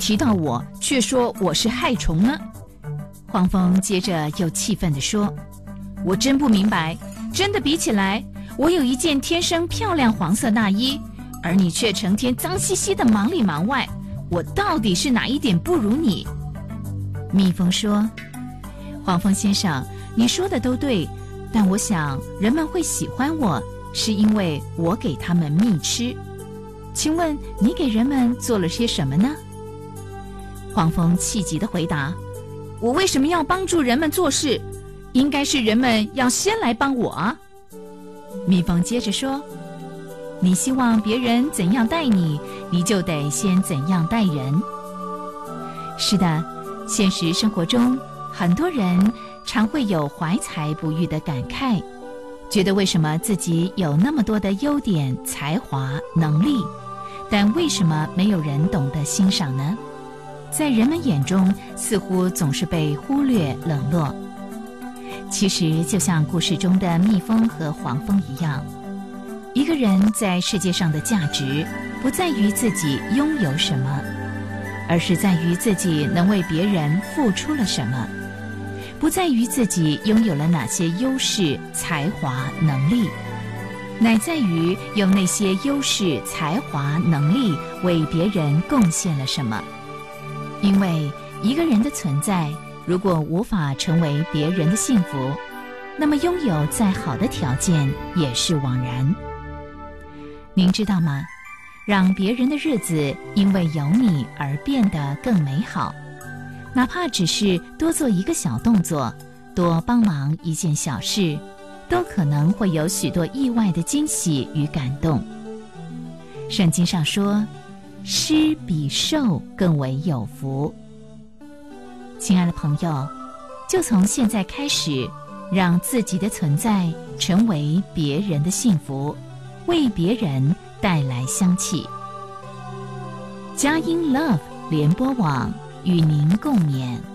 提到我却说我是害虫呢？黄蜂接着又气愤地说，我真不明白，真的比起来，我有一件天生漂亮黄色大衣，而你却成天脏兮兮的忙里忙外，我到底是哪一点不如你？蜜蜂说，黄蜂先生，你说的都对，但我想人们会喜欢我，是因为我给他们蜜吃。请问你给人们做了些什么呢？黄蜂气急地回答，我为什么要帮助人们做事？应该是人们要先来帮我啊。蜜蜂接着说，你希望别人怎样待你，你就得先怎样待人。是的，现实生活中很多人常会有怀才不遇的感慨，觉得为什么自己有那么多的优点、才华、能力，但为什么没有人懂得欣赏呢？在人们眼中似乎总是被忽略冷落。其实就像故事中的蜜蜂和黄蜂一样，一个人在世界上的价值不在于自己拥有什么，而是在于自己能为别人付出了什么，不在于自己拥有了哪些优势、才华、能力，乃在于用那些优势、才华、能力为别人贡献了什么。因为一个人的存在，如果无法成为别人的幸福，那么拥有再好的条件也是枉然。您知道吗？让别人的日子因为有你而变得更美好，哪怕只是多做一个小动作，多帮忙一件小事，都可能会有许多意外的惊喜与感动。圣经上说，施比受更为有福。亲爱的朋友，就从现在开始，让自己的存在成为别人的幸福，为别人带来香气。佳音 Love 联播网与您共勉。